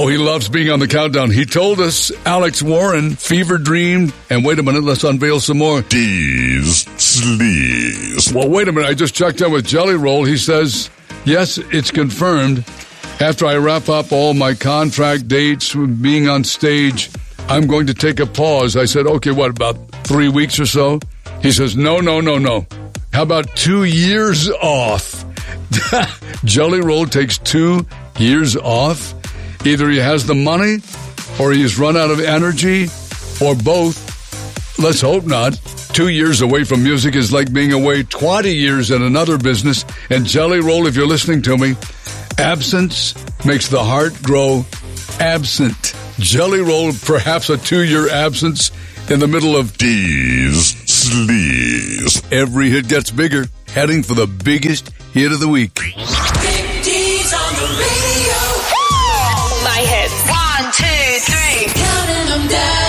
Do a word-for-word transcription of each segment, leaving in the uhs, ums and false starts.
Oh, he loves being on the countdown. He told us Alex Warren fever dreamed. And wait a minute, let's unveil some more. D's Sleaze. Well, wait a minute. I just checked in with Jelly Roll. He says, yes, it's confirmed. After I wrap up all my contract dates with being on stage, I'm going to take a pause. I said, okay, what, about three weeks or so? He says, no, no, no, no. How about two years off? Jelly Roll takes two years off. Either he has the money, or he's run out of energy, or both. Let's hope not. Two years away from music is like being away twenty years in another business. And Jelly Roll, if you're listening to me, absence makes the heart grow absent. Jelly Roll, perhaps a two-year absence in the middle of D's Sleaze. Every hit gets bigger, heading for the biggest hit of the week. Big D's on the radio. My hits. One, two, three. Counting them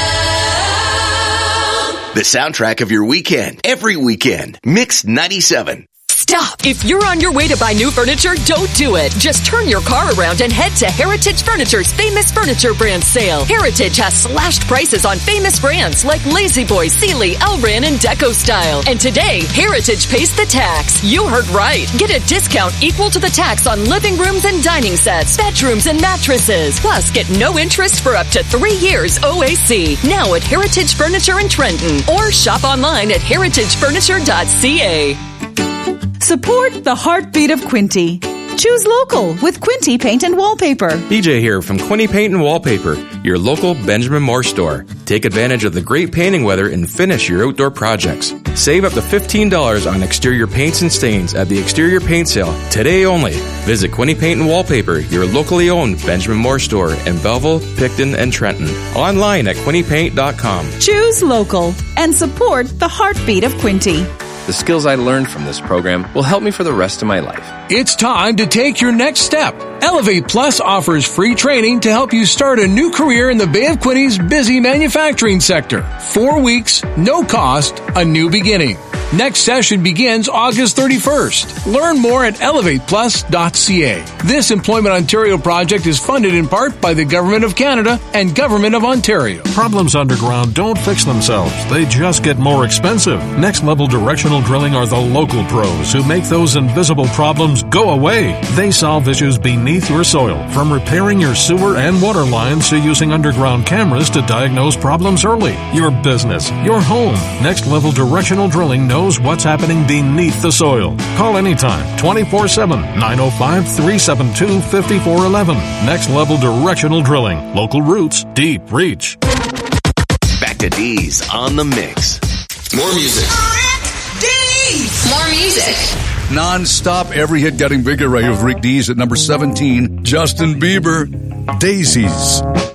down. The soundtrack of your weekend. Every weekend. Mix ninety-seven. Stop! If you're on your way to buy new furniture, don't do it. Just turn your car around and head to Heritage Furniture's Famous Furniture Brand Sale. Heritage has slashed prices on famous brands like La-Z-Boy, Sealy, Elran, and Deco Style. And today, Heritage pays the tax. You heard right. Get a discount equal to the tax on living rooms and dining sets, bedrooms, and mattresses. Plus, get no interest for up to three years O A C. Now at Heritage Furniture in Trenton. Or shop online at heritage furniture dot c a. Support the heartbeat of Quinty. Choose local with Quinty Paint and Wallpaper. D J here from Quinty Paint and Wallpaper, your local Benjamin Moore store. Take advantage of the great painting weather and finish your outdoor projects. Save up to fifteen dollars on exterior paints and stains at the Exterior Paint Sale today only. Visit Quinty Paint and Wallpaper, your locally owned Benjamin Moore store in Belleville, Picton, and Trenton. Online at quinty paint dot com. Choose local and support the heartbeat of Quinty. The skills I learned from this program will help me for the rest of my life. It's time to take your next step. Elevate Plus offers free training to help you start a new career in the Bay of Quinty's busy manufacturing sector. Four weeks, no cost, a new beginning. Next session begins August thirty-first. Learn more at elevate plus dot c a. This Employment Ontario project is funded in part by the Government of Canada and Government of Ontario. Problems underground don't fix themselves. They just get more expensive. Next Level Directional Drilling are the local pros who make those invisible problems go away. They solve issues beneath your soil, from repairing your sewer and water lines to using underground cameras to diagnose problems early. Your business, your home. Next Level Directional Drilling knows what's happening beneath the soil. Call anytime, twenty-four seven, nine oh five, three seven two, five four one one. Next Level Directional Drilling. Local roots, deep reach. Back to D's on the mix. More music. D's. More music. Non-stop, every hit getting bigger right here with Rick Dees at number seventeen. Justin Bieber, Daisies.